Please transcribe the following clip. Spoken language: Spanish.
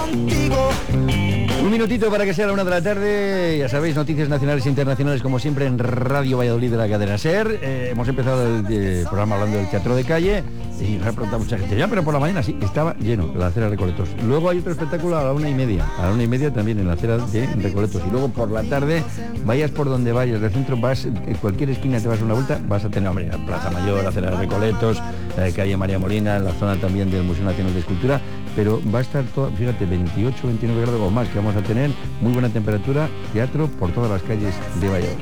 contigo. Un minutito para que sea la 1 de la tarde. Ya sabéis, noticias nacionales e internacionales como siempre en Radio Valladolid de la cadena SER. Hemos empezado el programa hablando del teatro de calle y nos ha preguntado mucha gente, ya, pero por la mañana sí, estaba lleno la acera de Recoletos. Luego hay otro espectáculo a la 1:30. A la 1:30 también en la acera de Recoletos. Y luego por la tarde, vayas por donde vayas, del centro vas, en cualquier esquina te vas a una vuelta, vas a tener, hombre, Plaza Mayor, acera de Recoletos, calle María Molina, la zona también del Museo Nacional de Escultura, pero va a estar todo, fíjate, 28, 29 grados o más que vamos a tener, muy buena temperatura, teatro por todas las calles de Valladolid.